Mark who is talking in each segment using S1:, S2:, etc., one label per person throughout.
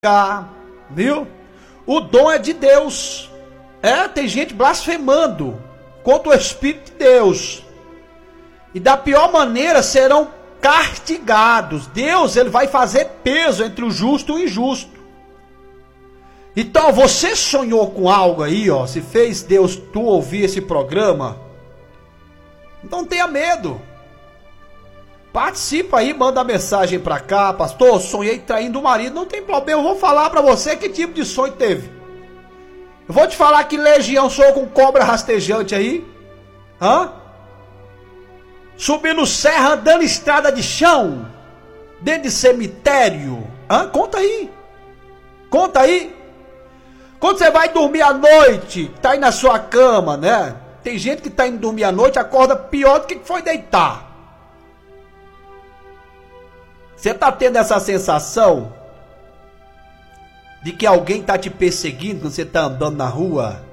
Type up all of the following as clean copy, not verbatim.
S1: viu? O dom é de Deus. Tem gente blasfemando contra o Espírito de Deus. E da pior maneira serão castigados. Deus, ele vai fazer peso entre o justo e o injusto. Então, você sonhou com algo aí, ó, se fez Deus tu ouvir esse programa, não tenha medo. Participa aí, manda mensagem pra cá. Pastor, sonhei traindo o marido. Não tem problema, eu vou falar pra você que tipo de sonho teve. Eu vou te falar que legião sou com cobra rastejante aí. Subindo serra, andando estrada de chão, dentro de cemitério. Conta aí. Conta aí. Quando você vai dormir à noite, tá aí na sua cama, né? Tem gente que tá indo dormir à noite, acorda pior do que foi deitar. Você tá tendo essa sensação de que alguém tá te perseguindo quando você tá andando na rua?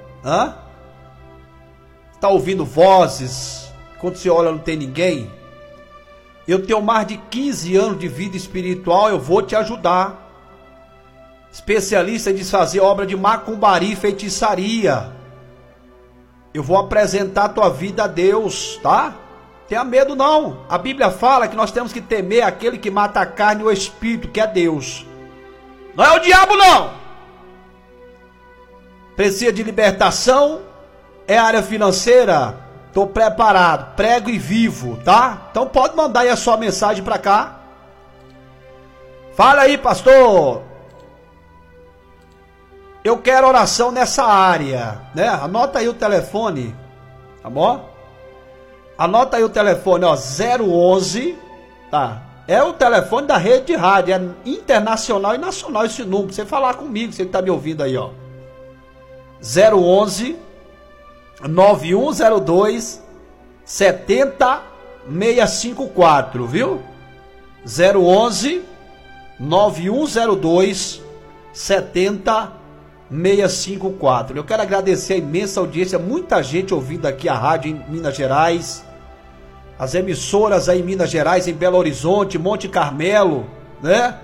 S1: Tá ouvindo vozes? Quando você olha não tem ninguém? Eu tenho mais de 15 anos de vida espiritual, eu vou te ajudar. Especialista em desfazer obra de macumbaria e feitiçaria. Eu vou apresentar a tua vida a Deus, tá? Tenha medo não. A Bíblia fala que nós temos que temer aquele que mata a carne e o espírito, que é Deus. Não é o diabo não. Precisa de libertação? É área financeira? Estou preparado, prego e vivo, tá? Então pode mandar aí a sua mensagem para cá. Fala aí, pastor. Eu quero oração nessa área, né? Anota aí o telefone, tá bom? Anota aí o telefone, ó, 011, tá? É o telefone da rede de rádio, é internacional e nacional esse número. Você falar comigo, você que tá me ouvindo aí, ó. 011 9102 70654, viu? 011 9102 70654. Eu quero agradecer a imensa audiência, muita gente ouvindo aqui a rádio em Minas Gerais, as emissoras aí em Minas Gerais, em Belo Horizonte, Monte Carmelo, né?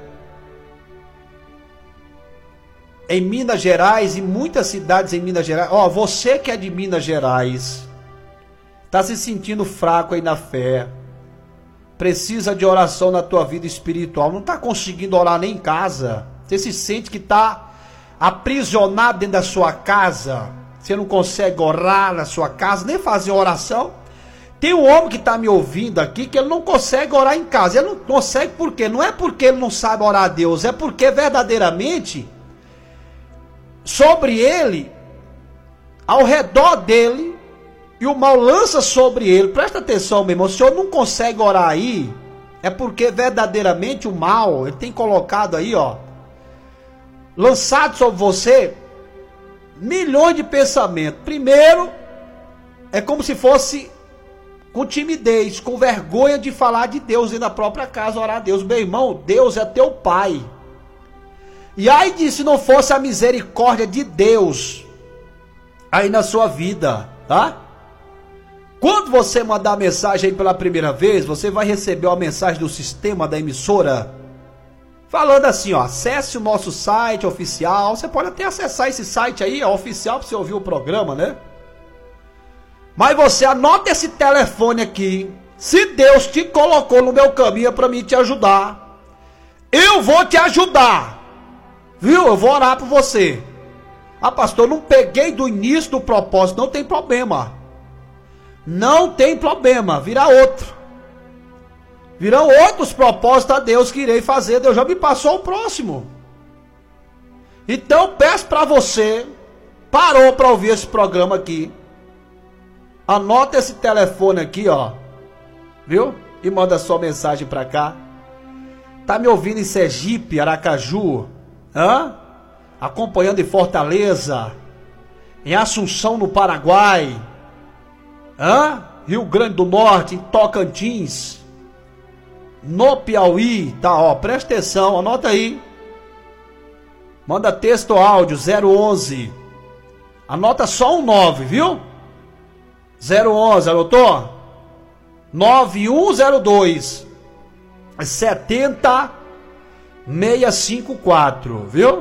S1: Em Minas Gerais, em muitas cidades em Minas Gerais. Ó, você que é de Minas Gerais, tá se sentindo fraco aí na fé, precisa de oração na tua vida espiritual, não tá conseguindo orar nem em casa, você se sente que tá aprisionado dentro da sua casa, você não consegue orar na sua casa, nem fazer oração. Tem um homem que está me ouvindo aqui, que ele não consegue orar em casa. Ele não consegue por quê? Não é porque ele não sabe orar a Deus, é porque verdadeiramente, sobre ele, ao redor dele, e o mal lança sobre ele. Presta atenção, meu irmão, se o senhor não consegue orar aí, é porque verdadeiramente o mal, ele tem colocado aí, ó, lançado sobre você milhões de pensamentos. Primeiro, é como se fosse com timidez, com vergonha de falar de Deus e na própria casa orar a Deus. Meu irmão, Deus é teu pai. E aí se não fosse a misericórdia de Deus aí na sua vida, tá? Quando você mandar mensagem aí pela primeira vez, você vai receber uma mensagem do sistema da emissora falando assim, ó, acesse o nosso site oficial. Você pode até acessar esse site aí, é oficial, para você ouvir o programa, né? Mas você anota esse telefone aqui. Se Deus te colocou no meu caminho é para mim te ajudar, eu vou te ajudar, viu? Eu vou orar por você. Pastor, não peguei do início do propósito. Não tem problema. Não tem problema, virá outro. Virão outros propósitos a Deus que irei fazer. Deus já me passou o próximo. Então peço para você, parou para ouvir esse programa aqui, anota esse telefone aqui, ó, viu? E manda sua mensagem para cá. Tá me ouvindo em Sergipe, Aracaju, acompanhando em Fortaleza, em Assunção no Paraguai, Rio Grande do Norte, em Tocantins, no Piauí, tá, ó, presta atenção, anota aí. Manda texto ou áudio, 011. Anota só um 9, viu? 011, anotou? 9102 70654, viu?